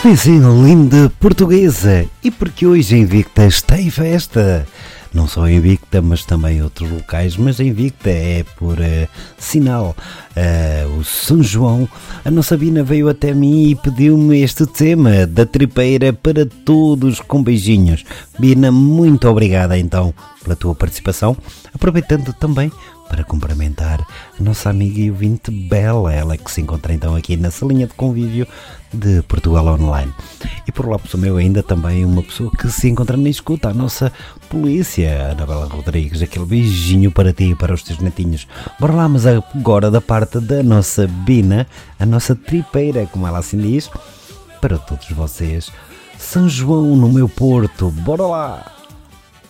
Vizinho linda portuguesa, e porque hoje Invicta está em festa. Não só em Invicta, mas também em outros locais, mas em Invicta é por sinal. O São João, a nossa Bina veio até mim e pediu-me este tema da tripeira para todos com beijinhos. Bina, muito obrigada então pela tua participação, aproveitando também para cumprimentar a nossa amiga e ouvinte Bela, ela que se encontra então aqui na salinha de convívio de Portugal Online. E por lá por meu ainda também uma pessoa que se encontra na escuta, a nossa polícia, Anabela Rodrigues. Aquele beijinho para ti e para os teus netinhos. Bora lá, mas agora da parte da nossa Bina, a nossa tripeira, como ela assim diz, para todos vocês. São João no meu Porto, bora lá!